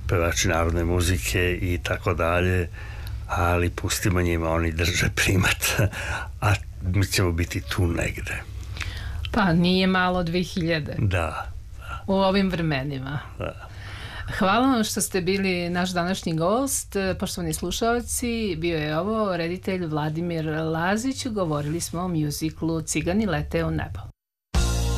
pevači narodne muzike i tako dalje, ali pustimo njima, oni drže primat, a mi ćemo biti tu negde. Pa nije malo 2000. Da. U ovim vremenima. Da. Hvala vam što ste bili naš današnji gost. Poštovani slušalci, bio je ovo reditelj Vladimir Lazić. Govorili smo o mjuziklu Cigani lete u nebo.